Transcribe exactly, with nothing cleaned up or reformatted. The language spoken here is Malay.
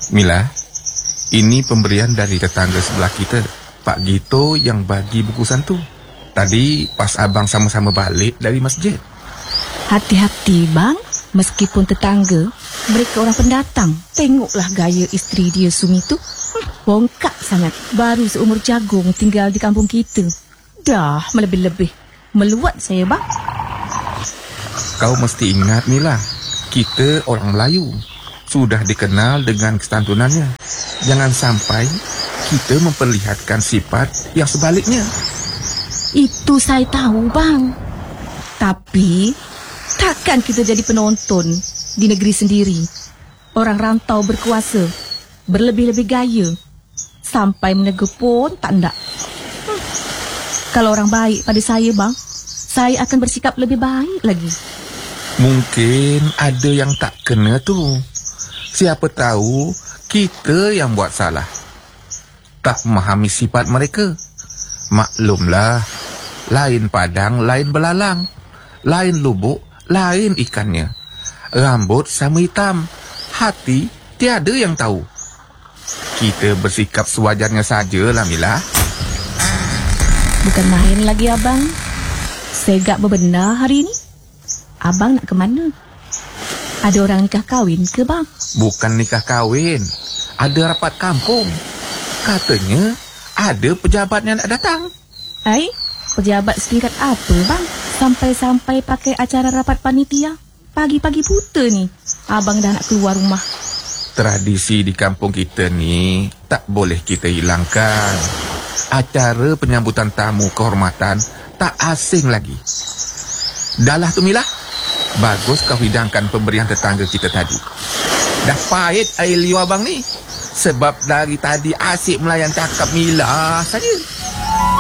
Mila, ini pemberian dari tetangga sebelah kita, Pak Gito yang bagi bungkusan tu. Tadi pas abang sama-sama balik dari masjid. Hati-hati bang, meskipun tetangga, mereka orang pendatang. Tengoklah gaya isteri dia Sumi tu. Hmm, bongkak sangat. Baru seumur jagung tinggal di kampung kita. Dah melebih-lebih. Meluat saya bang. Kau mesti ingat Mila, kita orang Melayu. Sudah dikenal dengan kesantunannya. Jangan sampai kita memperlihatkan sifat yang sebaliknya. Itu saya tahu bang. Tapi takkan kita jadi penonton di negeri sendiri. Orang rantau berkuasa, berlebih-lebih gaya, sampai menegur pun tak nak. Hmm. Kalau orang baik pada saya bang, saya akan bersikap lebih baik lagi. Mungkin ada yang tak kena tu. Siapa tahu kita yang buat salah. Tak memahami sifat mereka. Maklumlah, lain padang, lain belalang. Lain lubuk, lain ikannya. Rambut sama hitam, hati tiada yang tahu. Kita bersikap sewajarnya sajalah Mila. Bukan main lagi abang. Saya gak berbenar hari ini. Abang nak ke mana? Ada orang nikah kahwin ke bang? Bukan nikah kahwin, ada rapat kampung. Katanya ada pejabatnya nak datang. Hai, pejabat setingkat apa bang? Sampai-sampai pakai acara rapat panitia. Pagi-pagi buta ni, abang dah nak keluar rumah. Tradisi di kampung kita ni tak boleh kita hilangkan. Acara penyambutan tamu kehormatan tak asing lagi. Dah lah tu Mila, bagus kau hidangkan pemberian tetangga kita tadi. Dah pahit air liu abang ni. Sebab dari tadi asyik melayan cakap Mila saja.